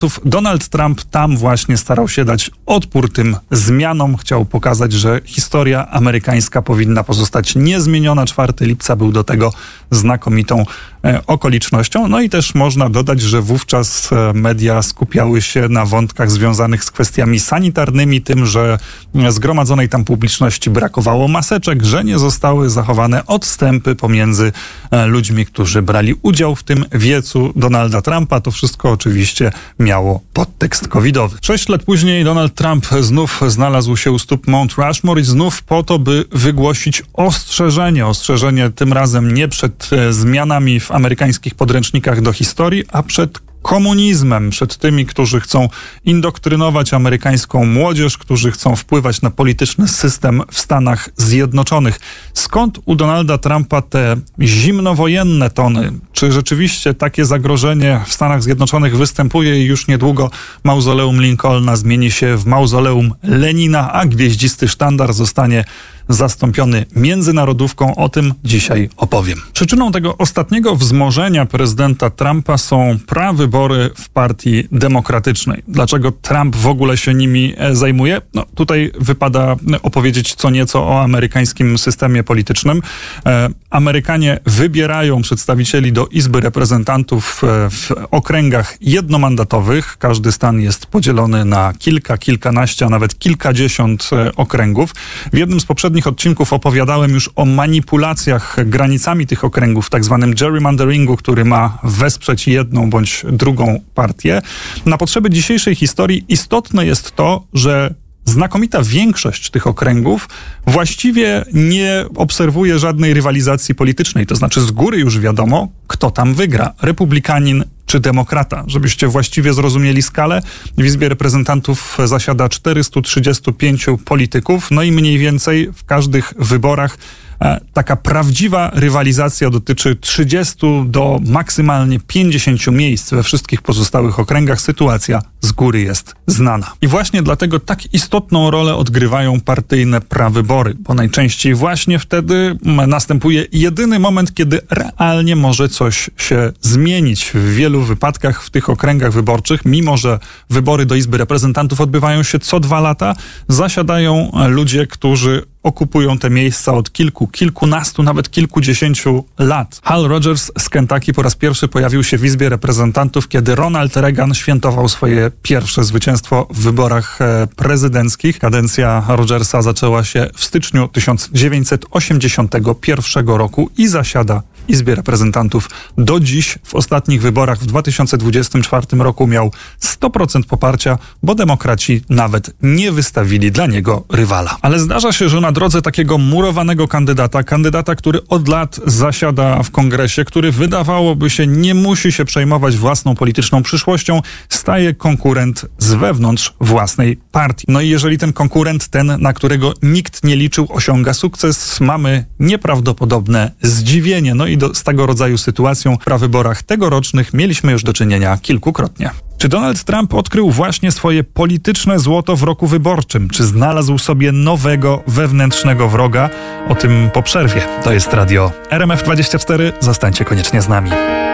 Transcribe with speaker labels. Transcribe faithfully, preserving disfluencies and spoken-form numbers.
Speaker 1: Donald Trump tam właśnie starał się dać odpór tym zmianom. Chciał pokazać, że historia amerykańska powinna pozostać niezmieniona. czwartego lipca był do tego znakomitą e, okolicznością. No i też można dodać, że wówczas e, media skupiały się na wątkach związanych z kwestiami sanitarnymi, tym, że zgromadzonej tam publiczności brakowało maseczek, że nie zostały zachowane odstępy pomiędzy e, ludźmi, którzy brali udział w tym wiecu Donalda Trumpa. To wszystko oczywiście miało podtekst covidowy. Sześć lat później Donald Trump znów znalazł się u stóp Mount Rushmore i znów po to, by wygłosić ostrzeżenie. Ostrzeżenie tym razem nie przed e, zmianami w amerykańskich podręcznikach do historii, a przed komunizmem, przed tymi, którzy chcą indoktrynować amerykańską młodzież, którzy chcą wpływać na polityczny system w Stanach Zjednoczonych. Skąd u Donalda Trumpa te zimnowojenne tony? Czy rzeczywiście takie zagrożenie w Stanach Zjednoczonych występuje i już niedługo mauzoleum Lincolna zmieni się w mauzoleum Lenina, a gwieździsty sztandar zostanie zastąpiony międzynarodówką? O tym dzisiaj opowiem. Przyczyną tego ostatniego wzmożenia prezydenta Trumpa są prawybory w Partii Demokratycznej. Dlaczego Trump w ogóle się nimi zajmuje? No, tutaj wypada opowiedzieć co nieco o amerykańskim systemie politycznym. E, Amerykanie wybierają przedstawicieli do Izby Reprezentantów w okręgach jednomandatowych. Każdy stan jest podzielony na kilka, kilkanaście, a nawet kilkadziesiąt okręgów. W jednym z poprzednich odcinków opowiadałem już o manipulacjach granicami tych okręgów, tak zwanym gerrymanderingu, który ma wesprzeć jedną bądź drugą partię. Na potrzeby dzisiejszej historii istotne jest to, że znakomita większość tych okręgów właściwie nie obserwuje żadnej rywalizacji politycznej. To znaczy z góry już wiadomo, kto tam wygra. Republikanin czy demokrata. Żebyście właściwie zrozumieli skalę, w Izbie Reprezentantów zasiada czterystu trzydziestu pięciu polityków, no i mniej więcej w każdych wyborach taka prawdziwa rywalizacja dotyczy trzydziestu do maksymalnie pięćdziesięciu miejsc. We wszystkich pozostałych okręgach sytuacja z góry jest znana. I właśnie dlatego tak istotną rolę odgrywają partyjne prawybory, bo najczęściej właśnie wtedy następuje jedyny moment, kiedy realnie może coś się zmienić. W wielu wypadkach w tych okręgach wyborczych, mimo że wybory do Izby Reprezentantów odbywają się co dwa lata, zasiadają ludzie, którzy okupują te miejsca od kilku, kilkunastu, nawet kilkudziesięciu lat. Hal Rogers z Kentucky po raz pierwszy pojawił się w Izbie Reprezentantów, kiedy Ronald Reagan świętował swoje pierwsze zwycięstwo w wyborach prezydenckich. Kadencja Rogersa zaczęła się w styczniu tysiąc dziewięćset osiemdziesiątego pierwszego roku i zasiada w Izbie Reprezentantów do dziś. W ostatnich wyborach w dwa tysiące dwudziestym czwartym roku miał sto procent poparcia, bo demokraci nawet nie wystawili dla niego rywala. Ale zdarza się, że na drodze takiego murowanego kandydata, kandydata, który od lat zasiada w kongresie, który wydawałoby się nie musi się przejmować własną polityczną przyszłością, staje konkurent z wewnątrz własnej partii. No i jeżeli ten konkurent, ten, na którego nikt nie liczył, osiąga sukces, mamy nieprawdopodobne zdziwienie. No i do, z tego rodzaju sytuacją w prawyborach tegorocznych mieliśmy już do czynienia kilkukrotnie. Czy Donald Trump odkrył właśnie swoje polityczne złoto w roku wyborczym? Czy znalazł sobie nowego, wewnętrznego wroga? O tym po przerwie. To jest radio R M F dwadzieścia cztery. Zostańcie koniecznie z nami.